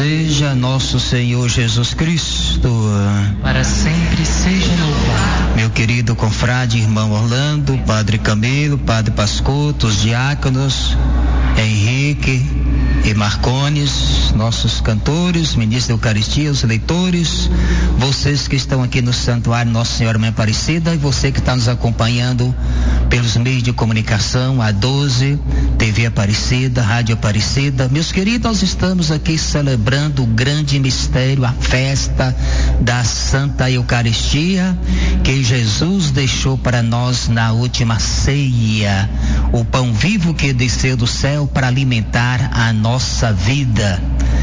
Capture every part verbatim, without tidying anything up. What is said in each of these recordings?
seja nosso Senhor Jesus Cristo. Para sempre seja louvado. Meu querido confrade, irmão Orlando, Padre Camilo, Padre Pascotto, os diáconos, Henrique e Marcones, nossos cantores, ministros da Eucaristia, os leitores, vocês que estão aqui no Santuário Nossa Senhora Mãe Aparecida e você que está nos acompanhando pelos meios de comunicação, A doze, T V Aparecida, Rádio Aparecida. Meus queridos, nós estamos aqui celebrando o grande mistério, a festa da Santa Eucaristia, que Jesus deixou para nós na última ceia, o pão vivo que desceu do céu para alimentar a nossa vida.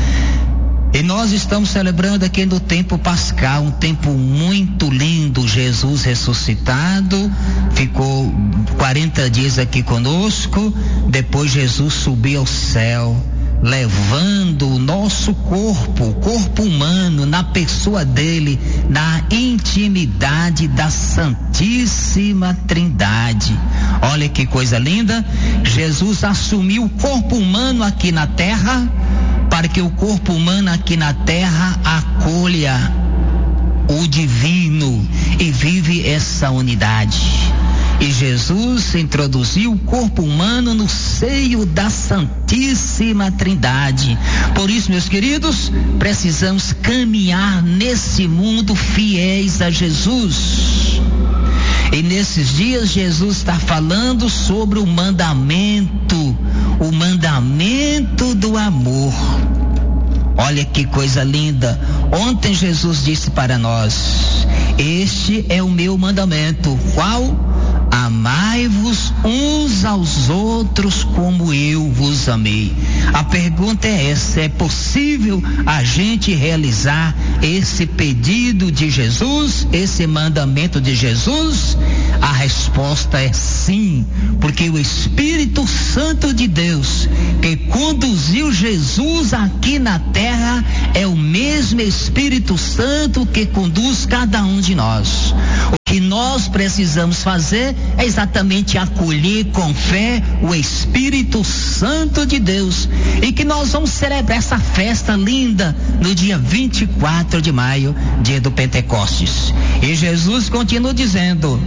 E nós estamos celebrando aqui no tempo pascal, um tempo muito lindo. Jesus ressuscitado, ficou quarenta dias aqui conosco, depois Jesus subiu ao céu, levando o nosso corpo, o corpo humano, na pessoa dele, na intimidade da Santíssima Trindade. Olha que coisa linda, Jesus assumiu o corpo humano aqui na terra, para que o corpo humano aqui na terra acolha o divino e vive essa unidade. E Jesus introduziu o corpo humano no seio da Santíssima Trindade. Por isso, meus queridos, precisamos caminhar nesse mundo fiéis a Jesus. E nesses dias Jesus está falando sobre o mandamento, o mandamento do amor. Olha que coisa linda. Ontem Jesus disse para nós: este é o meu mandamento. Qual? Amai-vos uns aos outros como eu vos amei. A pergunta é essa: é possível a gente realizar esse pedido de Jesus, esse mandamento de Jesus? A resposta é sim, porque o Espírito Santo de Deus, que conduziu Jesus aqui na terra, é o mesmo Espírito Santo que conduz cada um de nós. O que nós precisamos fazer é exatamente acolher com fé o Espírito Santo de Deus, e que nós vamos celebrar essa festa linda no dia vinte e quatro de maio, dia do Pentecostes. E Jesus continua dizendo: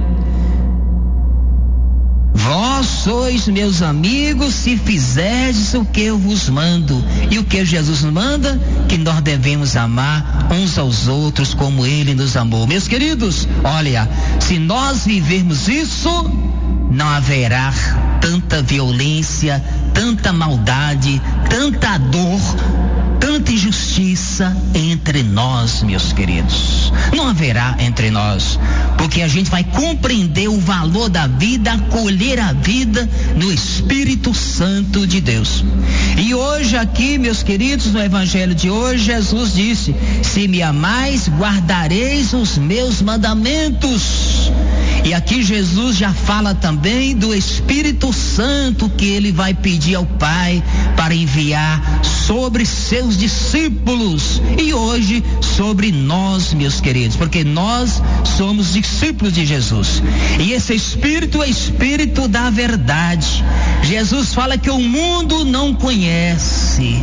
vós sois meus amigos se fizerdes o que eu vos mando. E o que Jesus nos manda? Que nós devemos amar uns aos outros como ele nos amou. Meus queridos, olha, se nós vivermos isso, não haverá tanta violência, tanta maldade, tanta dor, tanta injustiça entre nós, meus queridos. Não haverá entre nós, porque a gente vai compreender o valor da vida, acolher a vida no Espírito Santo de Deus. E hoje aqui, meus queridos, no Evangelho de hoje, Jesus disse: se me amais, guardareis os meus mandamentos. E aqui Jesus já fala também do Espírito Santo que ele vai pedir ao Pai para enviar sobre seus discípulos, e hoje sobre nós, meus queridos, porque nós somos discípulos de Jesus. E esse Espírito é Espírito da verdade. Jesus fala que o mundo não conhece,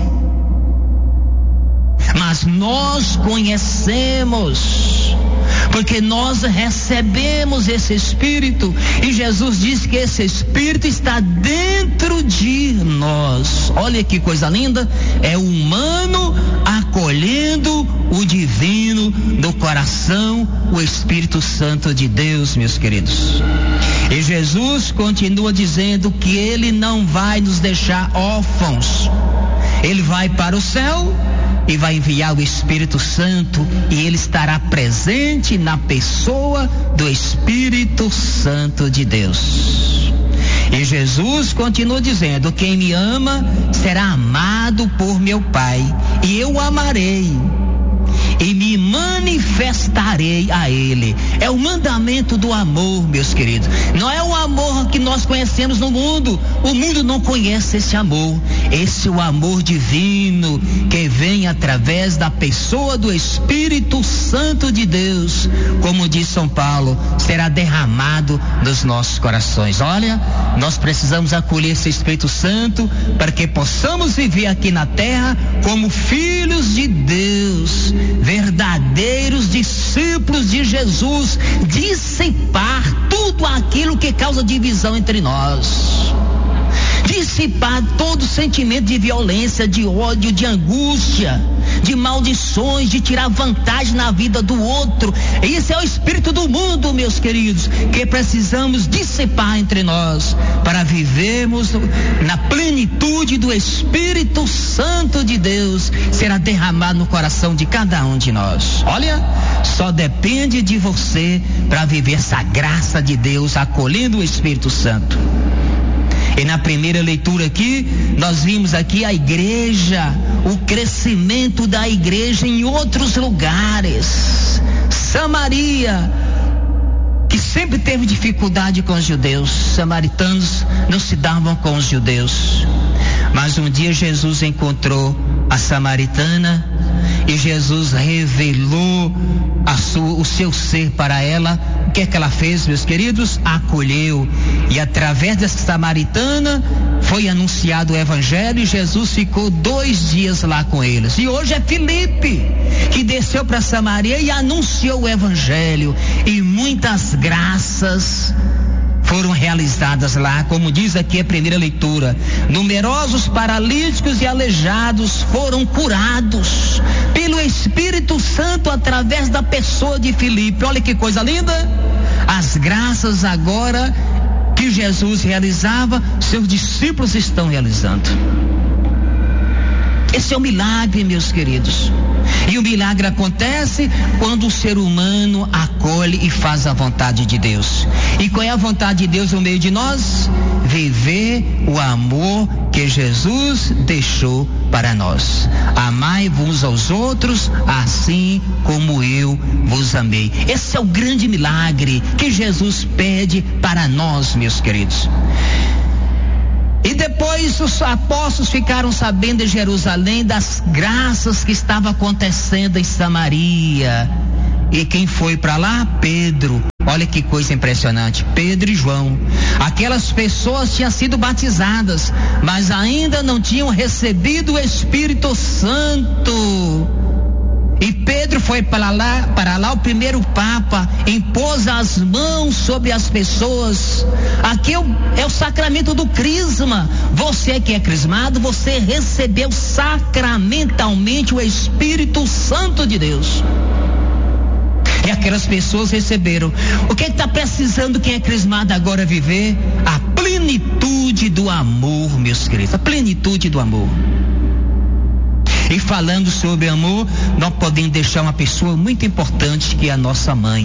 mas nós conhecemos, porque nós recebemos esse Espírito, e Jesus diz que esse Espírito está dentro de nós. Olha que coisa linda, é o humano acolhendo o divino no coração, o Espírito Santo de Deus, meus queridos. E Jesus continua dizendo que ele não vai nos deixar órfãos. Ele vai para o céu e vai enviar o Espírito Santo, e ele estará presente na pessoa do Espírito Santo de Deus. E Jesus continua dizendo: quem me ama será amado por meu Pai, e eu o amarei e me manifestarei manifestarei a ele. É o mandamento do amor, meus queridos. Não é o amor que nós conhecemos no mundo. O mundo não conhece esse amor. Esse é o amor divino que vem através da pessoa do Espírito Santo de Deus. Como diz São Paulo, será derramado nos nossos corações. Olha, nós precisamos acolher esse Espírito Santo para que possamos viver aqui na terra como filhos de Deus, verdadeiros discípulos de Jesus, dissipar tudo aquilo que causa divisão entre nós, dissipar todo sentimento de violência, de ódio, de angústia, de maldições, de tirar vantagem na vida do outro. Esse é o espírito do mundo, meus queridos, que precisamos dissipar entre nós para vivermos na plenitude do Espírito Santo de Deus, será derramado no coração de cada um de nós. Olha, só depende de você para viver essa graça de Deus, acolhendo o Espírito Santo. E na primeira leitura aqui, nós vimos aqui a igreja, o crescimento da igreja em outros lugares. Samaria, que sempre teve dificuldade com os judeus, samaritanos não se davam com os judeus. Mas um dia Jesus encontrou a samaritana e Jesus revelou a sua, o seu ser para ela. O que é que ela fez, meus queridos? Acolheu. E através dessa samaritana foi anunciado o evangelho e Jesus ficou dois dias lá com eles. E hoje é Filipe que desceu para Samaria e anunciou o evangelho. E muitas graças foram realizadas lá, como diz aqui a primeira leitura. Numerosos paralíticos e aleijados foram curados pelo Espírito Santo através da pessoa de Filipe. Olha que coisa linda! As graças agora que Jesus realizava, seus discípulos estão realizando. Esse é um milagre, meus queridos. E o milagre acontece quando o ser humano acolhe e faz a vontade de Deus. E qual é a vontade de Deus no meio de nós? Viver o amor que Jesus deixou para nós. Amai-vos uns aos outros, assim como eu vos amei. Esse é o grande milagre que Jesus pede para nós, meus queridos. E depois os apóstolos ficaram sabendo em Jerusalém das graças que estavam acontecendo em Samaria. E quem foi para lá? Pedro. Olha que coisa impressionante, Pedro e João. Aquelas pessoas tinham sido batizadas, mas ainda não tinham recebido o Espírito Santo. E Pedro foi para lá, para lá, o primeiro Papa impôs as mãos sobre as pessoas. Aqui é o, é o sacramento do crisma. Você que é crismado, você recebeu sacramentalmente o Espírito Santo de Deus. E aquelas pessoas receberam. O que está precisando quem é crismado agora viver? A plenitude do amor, meus queridos. A plenitude do amor. E falando sobre amor, nós podemos deixar uma pessoa muito importante, que é a nossa mãe.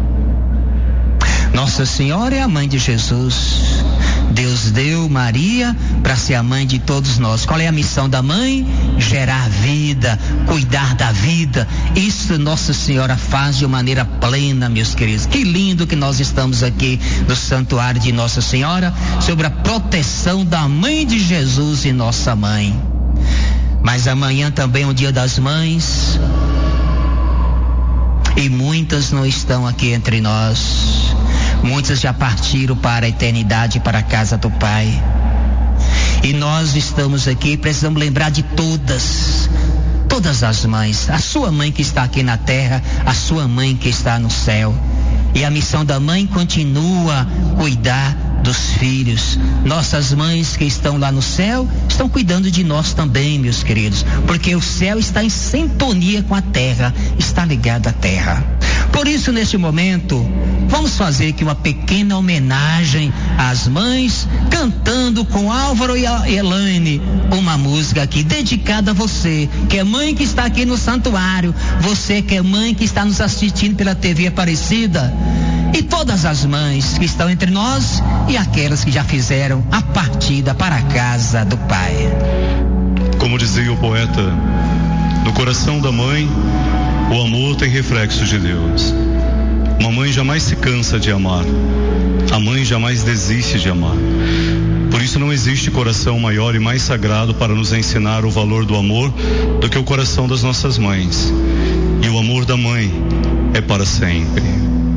Nossa Senhora é a mãe de Jesus. Deus deu Maria para ser a mãe de todos nós. Qual é a missão da mãe? Gerar vida, cuidar da vida. Isso Nossa Senhora faz de maneira plena, meus queridos. Que lindo que nós estamos aqui no santuário de Nossa Senhora, sobre a proteção da mãe de Jesus e nossa mãe. Mas amanhã também é o Dia das Mães. E muitas não estão aqui entre nós. Muitas já partiram para a eternidade, para a casa do Pai. E nós estamos aqui, precisamos lembrar de todas, todas as mães. A sua mãe que está aqui na terra, a sua mãe que está no céu. E a missão da mãe continua a cuidar dos filhos. Nossas mães que estão lá no céu estão cuidando de nós também, meus queridos, porque o céu está em sintonia com a terra, está ligado à terra. Por isso, neste momento, vamos fazer aqui uma pequena homenagem às mães, cantando com Álvaro e Elaine uma música aqui dedicada a você, que é mãe que está aqui no santuário, você que é mãe que está nos assistindo pela T V Aparecida, e todas as mães que estão entre nós e aquelas que já fizeram a partida para a casa do Pai. Como dizia o poeta, No coração da mãe, o amor tem reflexo de Deus. Uma mãe jamais se cansa de amar. A mãe jamais desiste de amar. Por isso não existe coração maior e mais sagrado para nos ensinar o valor do amor do que o coração das nossas mães. E o amor da mãe é para sempre.